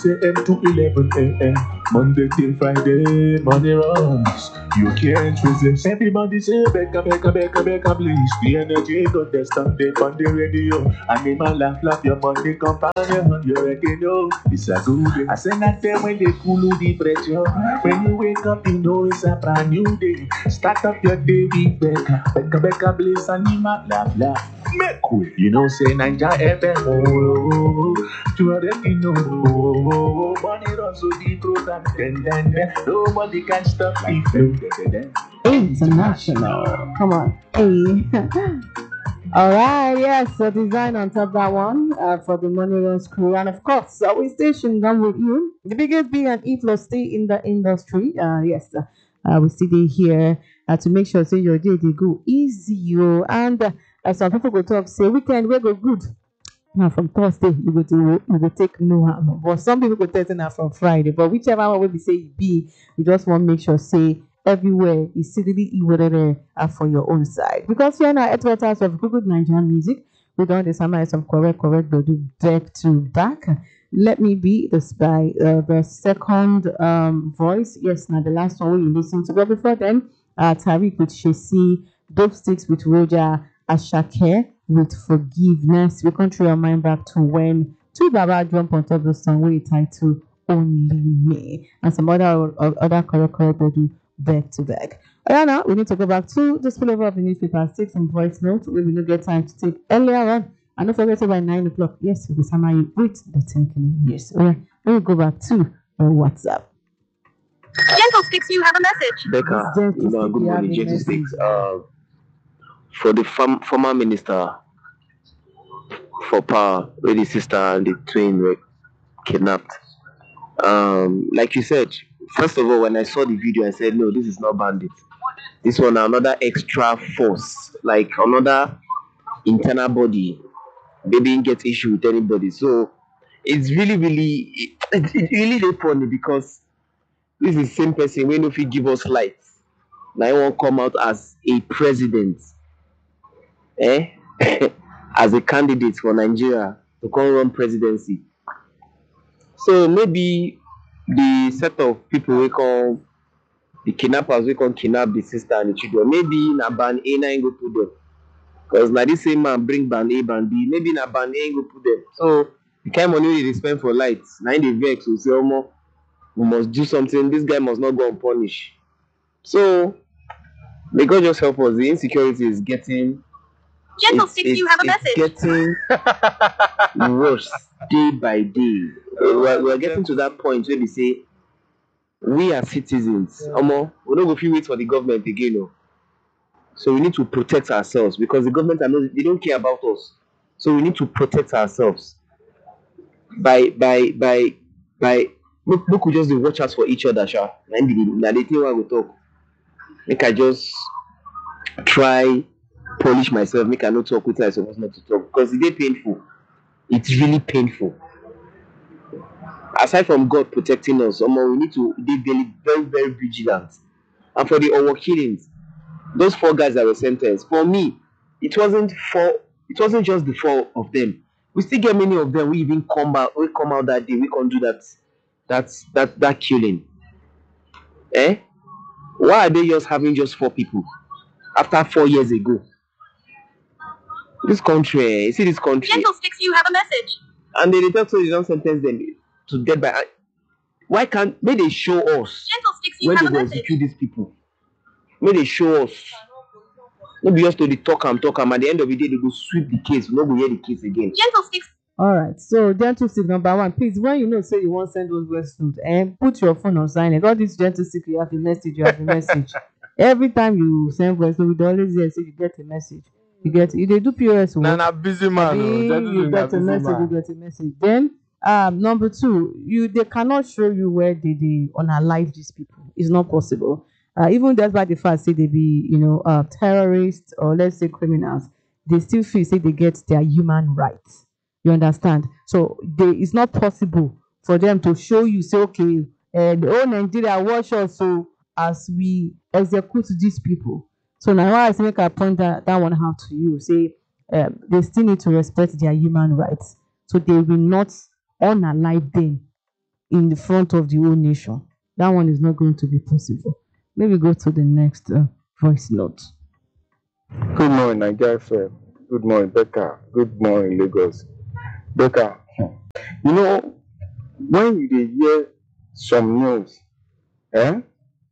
6 a.m. to 11 a.m. Monday till Friday, money runs. You can't resist. Everybody say, Becca, Becca, Becca, Becca, please. The energy contestant, they on the radio. Animal laugh, laugh, your money companion. You already know, it's a good day. I say that day when they cool the pressure. When you wake up, you know it's a brand new day. Start up your day with Becca, Becca, Becca, please. Animal laugh, laugh. Make way. You know, say, Ninja FM, oh, you already know, oh, money runs so the program, then, nobody can stop the flow. International. Come on. Hey. All right, yes, so design on top that one for the Money Runs crew. And of course, we station done with you. The biggest B and E plus stay in the industry. Yes, we still dey here to make sure say your day they go easy. Oh. And some people go talk, say weekend we go good. Now from Thursday you go take no harm. But some people go tell you now from Friday. But whichever one we say it be, we just want to make sure say everywhere is steadily equal for your own side. Because here now headquarters of good Nigerian music, we don't summarize some correct but do back to back. Let me be this by the second voice. Yes, now the last one we listen to. But before then, Tariq with Shesi, Dope Sticks with Roger, Ashake with Forgiveness. We can throw your mind back to when two Baba jump on top of the song we title Only Me, and some other correct do back to back. Right now, we need to go back to the spillover of the newspaper, take some voice notes. We will not get time to take earlier on. And don't forget by 9 o'clock, yes, we will summary you with the thinking news. All right, let me go back to WhatsApp. Gentle Sticks, you have a message. Becca, good morning, Gentle Sticks. For the former minister for power, where the sister and the twin were kidnapped. Like you said, first of all, when I saw the video, I said, no, this is not bandits. This one, another extra force, like another internal body. They didn't get issue with anybody. So it's really funny because this is the same person when if he give us lights. Now he won't come out as a president. As a candidate for Nigeria to come run presidency. So maybe the set of people we call the kidnappers we can kidnap the sister and the children. Maybe na band A na go put them. Because now this same man bring band A, band B. Maybe na band A go put them. So the kind of money they spend for lights, now in the vex will say, oh, we must do something. This guy must not go unpunished. So may God just help us. The insecurity is getting. Gentle Sticks, you have a message. Getting worse day by day. We're getting to that point where we say we are citizens. We don't go feel wait for the government again. No. So we need to protect ourselves because the government they don't care about us. So we need to protect ourselves by we could just watch out for each other, sha. Now the thing why we talk. Make I just try polish myself, make I not talk with I supposed not to talk because it's painful. It's really painful. Aside from God protecting us, we need to be very, very vigilant. And for the our killings, those 4 guys that were sentenced, for me, it wasn't just the 4 of them. We still get many of them. We even come out that day. We can't do that killing. Why are they just having just 4 people after 4 years ago? This country, you see this country. Gentle Sticks, you have a message. And they tell you don't sentence them to death by. Why can't they show us Gentle Sticks, you when have they a will message. execute these people? May they show us. Not be just to the talk and at the end of the day they go sweep the case. We not go hear the case again. Gentle Sticks. All right, so Gentle Stick number 1, please, when you know say you want to send those voice notes, and put your phone on silent. All this Gentle Stick, you have a message. Every time you send voice note, we always hear say you get a message. You they do POS. Nah, busy man. You get a message. Then number 2, they cannot show you where they unalive these people. It's not possible. Even despite the fact say they be terrorists or let's say criminals, they still feel say they get their human rights. You understand? So it's not possible for them to show you say okay, the whole Nigeria watch us so as we execute these people. So now I make a point that one out to you. Say they still need to respect their human rights. So they will not unalive them. in the front of the whole nation. That one is not going to be possible. Maybe go to the next voice note. Good morning, Nigeria FM. Good morning, Becca. Good morning, Lagos. Becca, you know, when you hear some news, and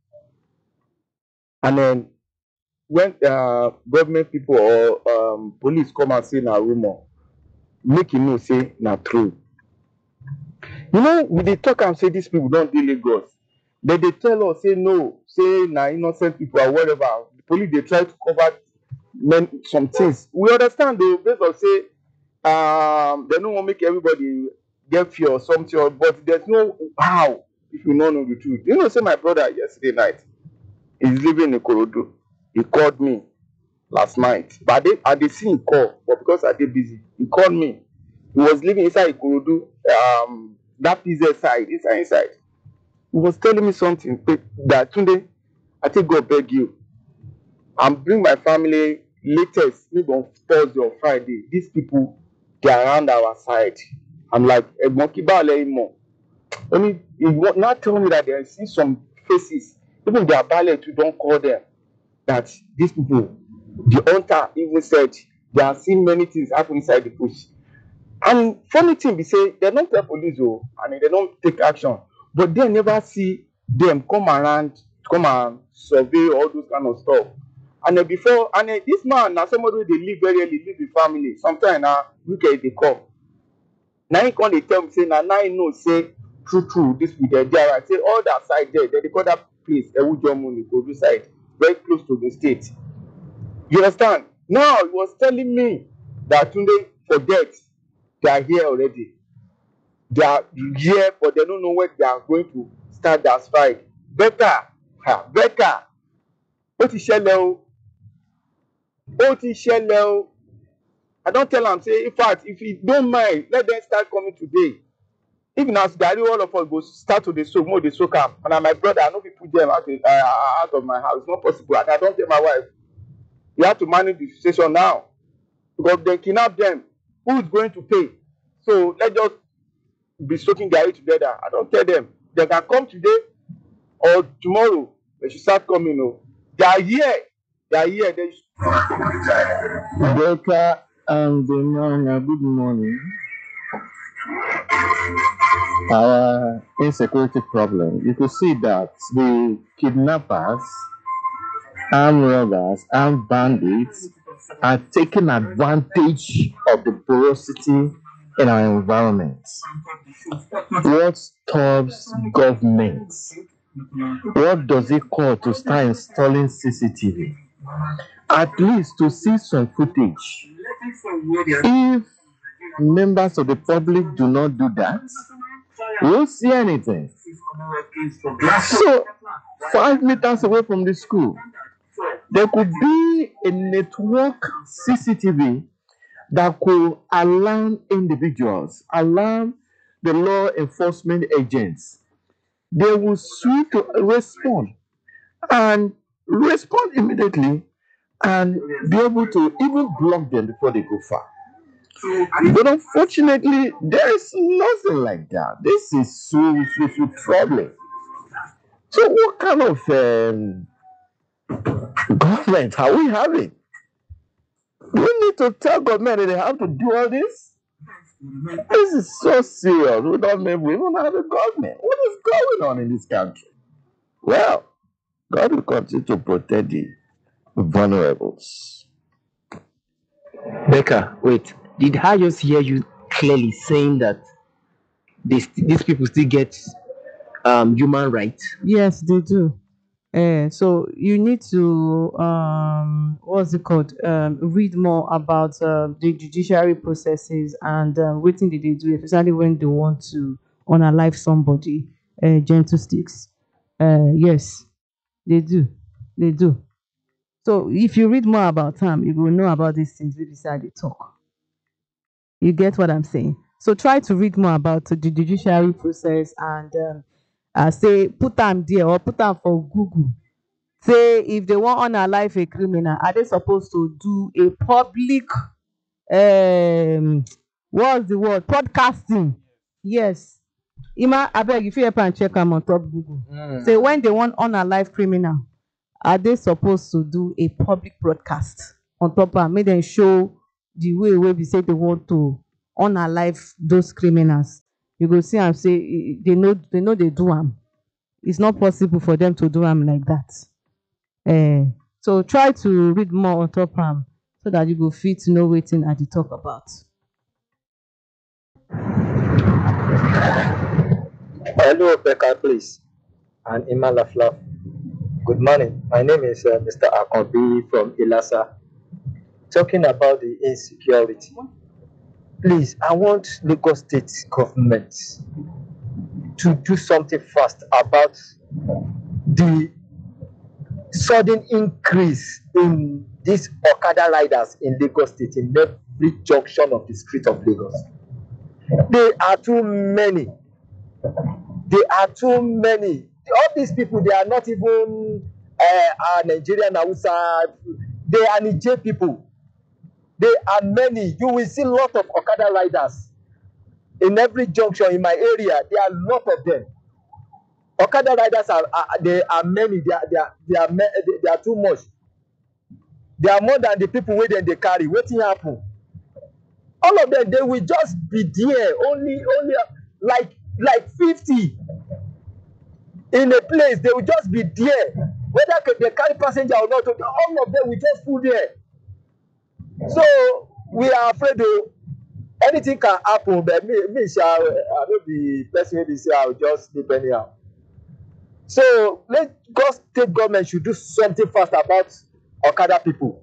then when government people or police come and say na rumor, make you know say na true. You know, we dey talk and say these people don't dey Lagos. But they tell us say no, say na innocent people or whatever. The police they try to cover some things. We understand though, based on say they don't want to make everybody get fear or something, but there's no how if you don't know the truth. You know, say my brother yesterday night, he's living in Ikorodu. He called me last night. But I did see him call, but because I did busy, he called me. He was living inside Ikorodu, that PZ side, inside. He was telling me something that today I think God beg you. I'm bring my family latest, maybe on Thursday or Friday. These people, they are around our side. I'm like, Egbon I mean, he not tell me that they see some faces, even their ballet too, don't call them. That these people, the hunter even said they are seeing many things happen inside the bush. And funny thing be say they don't tell police and they don't take action, but they never see them come around, come and survey all those kind of stuff. And then before, and then this man now somebody they live very early, live with family. Sometimes now look at they come. Now he come they tell me say now I know say true this with the there. I say all that side there, they call that place Ewujomuni, Kogi side, very close to the state. You understand? Now he was telling me that today for death, they are here already. They are here, but they don't know when they are going to start their strike. Becca, what is Shelley? I don't tell them, say, in fact, if you don't mind, let them start coming today. Even as Gary, all of us go start to the soak, more the soak up. And my brother, I know we put them out of my house. It's not possible. And I don't tell my wife, you have to manage the situation now. Because they kidnap them. Who is going to pay? So let's just be soaking Gary together. I don't tell them. They can come today or tomorrow. They should start coming. They are here. Becca and good morning. Our insecurity problem. You could see that the kidnappers, armed robbers, armed bandits are taking advantage of the porosity in our environment. What stops government? What does it call to start installing CCTV? At least to see some footage. If members of the public do not do that, we won't see anything. So, 5 meters away from the school, there could be a network CCTV that could alarm individuals, alarm the law enforcement agents. They will swift to respond immediately and be able to even block them before they go far. But unfortunately, there is nothing like that. This is so troubling. So what kind of government are we having? We need to tell government that they have to do all this. This is so serious. We don't even have a government. What is going on in this country? Well, God will continue to protect the vulnerables. Becca, wait. Did I just hear you clearly saying that these people still get human rights? Yes, they do. So you need to what's it called? Read more about the judiciary processes and what thing they do, especially when they want to unalive somebody. Gentle sticks. Yes, they do. So if you read more about them, you will know about these things we decide to talk. You get what I'm saying? So try to read more about the judiciary process and say put them there or put them for Google. Say if they want unalive a criminal, are they supposed to do a public what's the word? Podcasting. Yes. Ima, abeg, if you help and check am on top Google. Say when they want unalive criminal, are they supposed to do a public broadcast on top am? Make dem show the way wey be say they want to unalive those criminals. You go see am say they know they do am. It's not possible for them to do am like that. So try to read more on top am so that you go fit know wetin I dey talk about. Hello, Becca, please. And Ima Laflaf. Good morning. My name is Mr. Akobi from Ilasa. Talking about the insecurity. Please, I want Lagos State government to do something fast about the sudden increase in these Okada riders in Lagos State in every junction of the street of Lagos. They are too many. They are too many. All these people, they are not even Nigerian Hausa. They are Niger people. They are many. You will see a lot of Okada riders in every junction in my area. There are a lot of them. Okada riders they are many. They are too much. They are more than the people wey dem dey carry. Wetin happen? All of them, they will just be there. Only like 50 in a place. They will just be there. Whether they carry passenger or not, all of them will just full there. So we are afraid of anything can happen. But me I will be person wey be say I will just sleep anyhow. So Lagos State government should do something fast about Okada people.